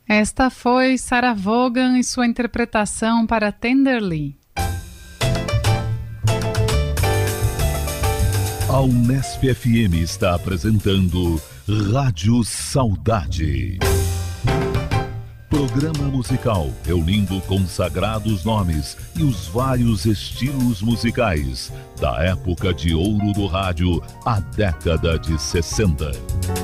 Esta foi Sarah Vaughan e sua interpretação para Tenderly. A Unesp FM está apresentando Rádio Saudade. Programa musical reunindo consagrados nomes e os vários estilos musicais da época de ouro do rádio, a década de 60.